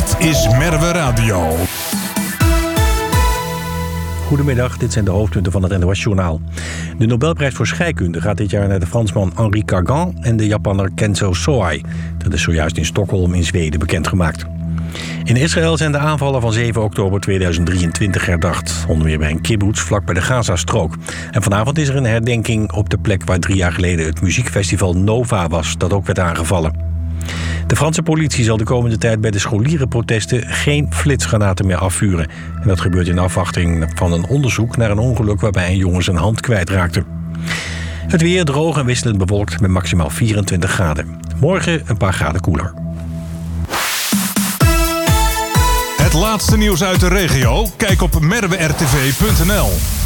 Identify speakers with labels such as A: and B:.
A: Dit is Merwe Radio.
B: Goedemiddag, dit zijn de hoofdpunten van het NOS-journaal. De Nobelprijs voor scheikunde gaat dit jaar naar de Fransman Henri Cargan en de Japanner Kenzo Soai. Dat is zojuist in Stockholm in Zweden bekendgemaakt. In Israël zijn de aanvallen van 7 oktober 2023 herdacht. Onder meer bij een kibbutz vlak bij de Gazastrook. En vanavond is er een herdenking op de plek waar 3 jaar geleden het muziekfestival Nova was, dat ook werd aangevallen. De Franse politie zal de komende tijd bij de scholierenprotesten geen flitsgranaten meer afvuren. En dat gebeurt in afwachting van een onderzoek naar een ongeluk waarbij een jongen zijn hand kwijtraakte. Het weer droog en wisselend bewolkt met maximaal 24 graden. Morgen een paar graden koeler.
A: Het laatste nieuws uit de regio? Kijk op merwertv.nl.